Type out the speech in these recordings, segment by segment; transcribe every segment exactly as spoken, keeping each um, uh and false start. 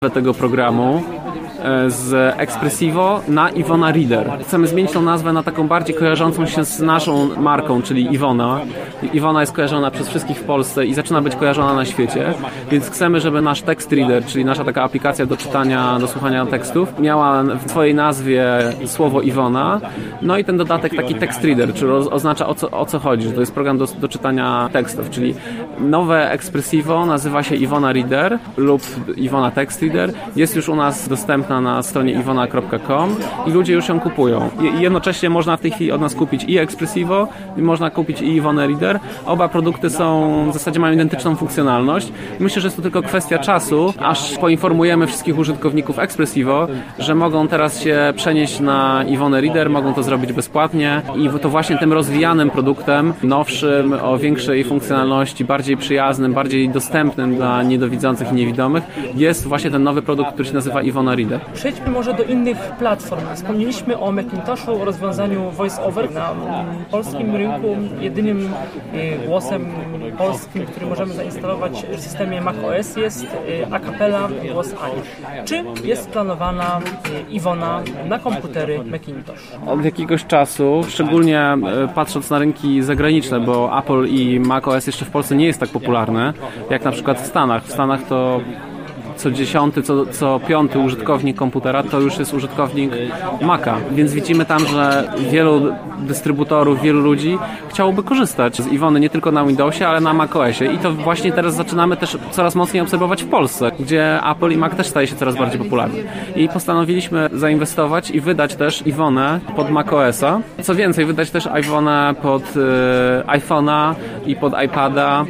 tego programu z Expressivo na Iwona Reader. Chcemy zmienić tą nazwę na taką bardziej kojarzącą się z naszą marką, czyli Iwona. Iwona jest kojarzona przez wszystkich w Polsce i zaczyna być kojarzona na świecie, więc chcemy, żeby nasz Text Reader, czyli nasza taka aplikacja do czytania, do słuchania tekstów, miała w swojej nazwie słowo Iwona, no i ten dodatek taki Text Reader, czyli oznacza o co, o co chodzi, że to jest program do, do czytania tekstów, czyli nowe Expressivo nazywa się Iwona Reader lub Iwona Text Reader, jest już u nas dostępna na stronie iwona kropka com i ludzie już ją kupują. I jednocześnie można w tej chwili od nas kupić i Expressivo, i można kupić i Iwona Reader. Oba produkty są, w zasadzie mają identyczną funkcjonalność. Myślę, że jest to tylko kwestia czasu, aż poinformujemy wszystkich użytkowników Expressivo, że mogą teraz się przenieść na Iwona Reader, mogą to zrobić bezpłatnie i to właśnie tym rozwijanym produktem, nowszym, o większej funkcjonalności, bardziej przyjaznym, bardziej dostępnym dla niedowidzących i niewidomych jest właśnie ten nowy produkt, który się nazywa Iwona Reader. Przejdźmy może do innych platform. Wspomnieliśmy o Macintoshu, o rozwiązaniu VoiceOver. Na polskim rynku jedynym głosem polskim, który możemy zainstalować w systemie macOS jest a cappella głos Ani. Czy jest planowana Iwona na komputery Macintosh? Od jakiegoś czasu, szczególnie patrząc na rynki zagraniczne, bo Apple i macOS jeszcze w Polsce nie jest tak popularne, jak na przykład w Stanach. W Stanach to co dziesiąty, co, co piąty użytkownik komputera to już jest użytkownik Maca, więc widzimy tam, że wielu dystrybutorów, wielu ludzi chciałoby korzystać z Iwony nie tylko na Windowsie, ale na macOSie i to właśnie teraz zaczynamy też coraz mocniej obserwować w Polsce, gdzie Apple i Mac też staje się coraz bardziej popularny. I postanowiliśmy zainwestować i wydać też Iwonę pod macOSa. Co więcej, wydać też Iwonę pod y, iPhone'a i pod iPada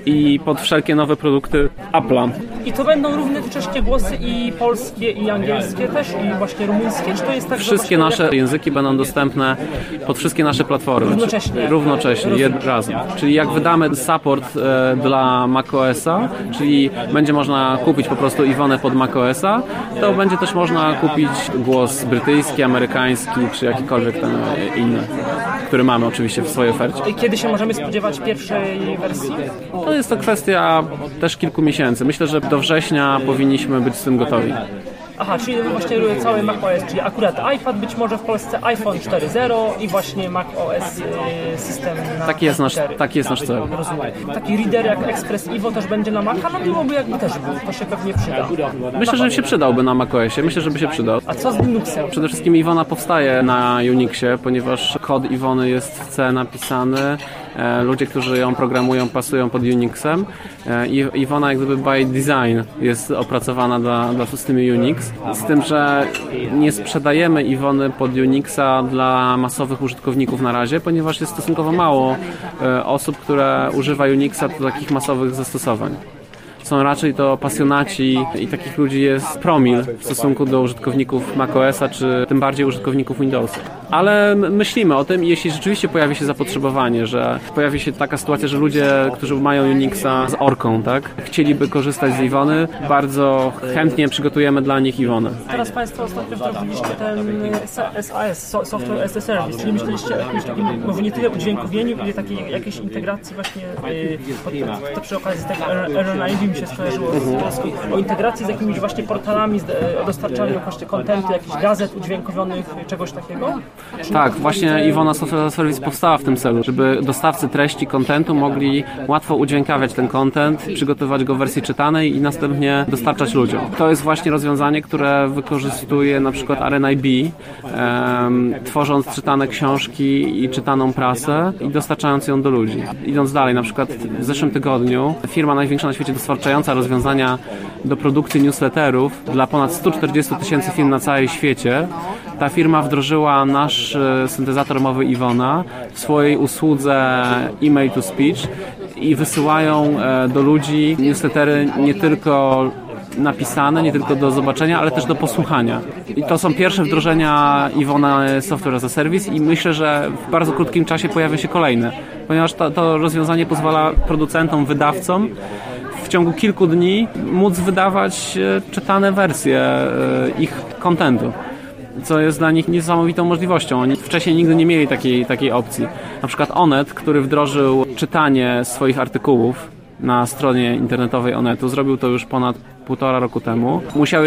i pod wszelkie nowe produkty Apple'a. I to będą równocześnie głosy i polskie, i angielskie też, i właśnie rumuńskie? Czy to jest tak, wszystkie nasze jak... języki będą dostępne pod wszystkie nasze platformy. Równocześnie? Równocześnie, jed, razem. Czyli jak wydamy support e, dla macOSa, czyli będzie można kupić po prostu Iwonę pod macOSa, to będzie też można kupić głos brytyjski, amerykański, czy jakikolwiek ten inny, który mamy oczywiście w swojej ofercie. Kiedy się możemy spodziewać pierwszej wersji? To jest to kwestia też kilku miesięcy. Myślę, że do września powinniśmy być z tym gotowi. Aha, czyli właśnie cały macOS, czyli akurat iPad, być może w Polsce iPhone cztery zero i właśnie macOS system na taki jest nasz, taki jest nasz cel. Rozumiem. Taki reader jak Expressivo też będzie na Maca, no byłoby jakby też był, to się pewnie przyda. Myślę, że się przydałby na macOSie, myślę, że by się przydał. A co z Linuxem? Przede wszystkim Iwona powstaje na Unixie, ponieważ kod Iwony jest w C napisany. Ludzie, którzy ją programują, pasują pod Unixem. I Iwona jak gdyby by design jest opracowana dla, dla systemu Unix. Z tym, że nie sprzedajemy Iwony pod Unixa dla masowych użytkowników na razie, ponieważ jest stosunkowo mało osób, które używa Unixa do takich masowych zastosowań. Są raczej to pasjonaci i takich ludzi jest promil w stosunku do użytkowników macOSa, czy tym bardziej użytkowników Windowsa. Ale myślimy o tym i jeśli rzeczywiście pojawi się zapotrzebowanie, że pojawi się taka sytuacja, że ludzie, którzy mają Unixa z orką, tak, chcieliby korzystać z Iwony, bardzo chętnie przygotujemy dla nich Iwonę. Teraz Państwo ostatnio wprowadziliście ten S A S, Software as a Service, czyli myśleliście o jakimś takim, może nie tyle udźwiękowieniu, ile takiej jakiejś integracji właśnie, yy, to przy okazji tego R N I B się skojarzyło z, o integracji z jakimiś właśnie portalami, o dostarczaniu właśnie kontentu, jakichś gazet udźwiękowionych, czegoś takiego? Czy tak, właśnie Iwona Software as a Service powstała w tym celu, żeby dostawcy treści kontentu mogli łatwo udźwiękawiać ten kontent, przygotować go w wersji czytanej i następnie dostarczać ludziom. To jest właśnie rozwiązanie, które wykorzystuje na przykład R N I B, um, tworząc czytane książki i czytaną prasę i dostarczając ją do ludzi. Idąc dalej, na przykład w zeszłym tygodniu firma największa na świecie dostarczająca rozwiązania do produkcji newsletterów dla ponad sto czterdzieści tysięcy firm na całym świecie. Ta firma wdrożyła nasz syntezator mowy Iwona w swojej usłudze e-mail to speech i wysyłają do ludzi newslettery nie tylko napisane, nie tylko do zobaczenia, ale też do posłuchania. I to są pierwsze wdrożenia Iwona Software as a Service i myślę, że w bardzo krótkim czasie pojawią się kolejne, ponieważ to, to rozwiązanie pozwala producentom, wydawcom w ciągu kilku dni móc wydawać czytane wersje ich kontentu, co jest dla nich niesamowitą możliwością. Oni wcześniej nigdy nie mieli takiej, takiej opcji. Na przykład Onet, który wdrożył czytanie swoich artykułów na stronie internetowej Onetu, zrobił to już ponad półtora roku temu. Musiały